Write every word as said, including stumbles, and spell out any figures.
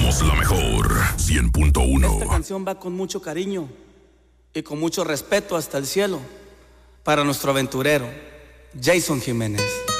Somos la mejor cien punto uno. Esta canción va con mucho cariño y con mucho respeto hasta el cielo para nuestro aventurero, Jason Jiménez.